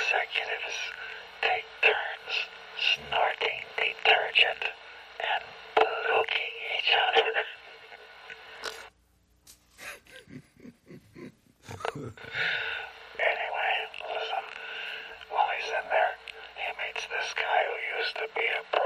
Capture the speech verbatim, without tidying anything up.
executives take turns snorting detergent and pluking each other. Anyway, listen, while he's in there, he meets this guy who used to be a